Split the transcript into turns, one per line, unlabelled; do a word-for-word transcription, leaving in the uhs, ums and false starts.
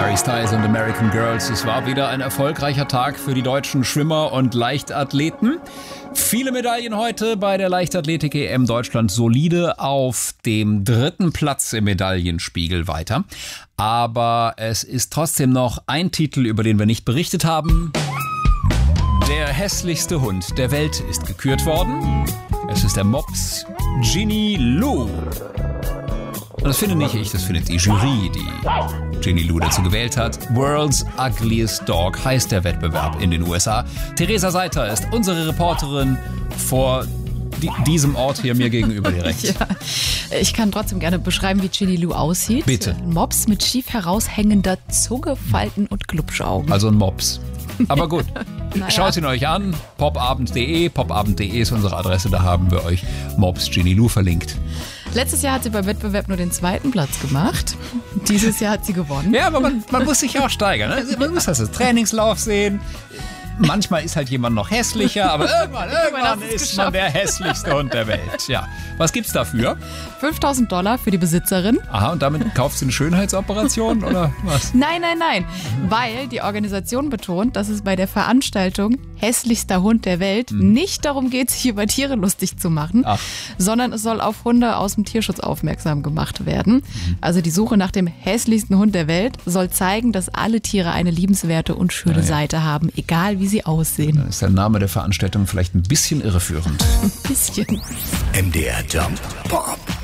Harry Styles und American Girls. Es war wieder ein erfolgreicher Tag für die deutschen Schwimmer und Leichtathleten. Viele Medaillen heute bei der Leichtathletik-E M. Deutschland solide auf dem dritten Platz im Medaillenspiegel weiter. Aber es ist trotzdem noch ein Titel, über den wir nicht berichtet haben. Der hässlichste Hund der Welt ist gekürt worden. Es ist der Mops Ginny Lou. Und das finde nicht ich, das findet die Jury, die Ginny Lou dazu gewählt hat. World's Ugliest Dog heißt der Wettbewerb in den U S A. Theresa Seiter ist unsere Reporterin vor die, diesem Ort hier mir gegenüber direkt.
Ja. Ich kann trotzdem gerne beschreiben, wie Ginny Lou aussieht.
Bitte.
Ein Mops mit schief heraushängender Zunge, Falten und Glubschaugen.
Also ein Mops. Aber gut,
Naja.
Schaut ihn euch an, popabend punkt de, popabend punkt de ist unsere Adresse, da haben wir euch Mops Ginny Lou verlinkt.
Letztes Jahr hat sie beim Wettbewerb nur den zweiten Platz gemacht. Dieses Jahr hat sie gewonnen.
Ja, aber man, man muss sich ja auch steigern. Ne? Man muss das als Trainingslauf sehen. Manchmal ist halt jemand noch hässlicher, aber irgendwann, irgendwann
hast du es
ist man der hässlichste Hund der Welt. Ja. Was gibt's dafür?
fünftausend Dollar für die Besitzerin.
Aha, und damit kauft sie eine Schönheitsoperation oder was?
Nein, nein, nein, weil die Organisation betont, dass es bei der Veranstaltung hässlichster Hund der Welt
Mhm.
nicht darum geht, sich über Tiere lustig zu machen,
Ach.
sondern es soll auf Hunde aus dem Tierschutz aufmerksam gemacht werden.
Mhm.
Also die Suche nach dem hässlichsten Hund der Welt soll zeigen, dass alle Tiere eine liebenswerte und schöne
Ja, ja.
Seite haben, egal wie sie aussehen.
Dann ist der Name der Veranstaltung vielleicht ein bisschen irreführend.
Ein bisschen.
M D R Jump Pop.